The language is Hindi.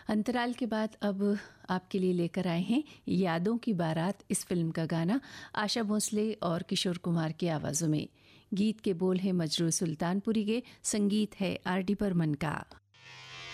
अंतराल के बाद अब आपके लिए लेकर आए हैं यादों की बारात इस फिल्म का गाना आशा भोसले और किशोर कुमार की आवाज़ों में। गीत के बोल हैं मजरूह सुल्तानपुरी के, संगीत है आर डी बर्मन का।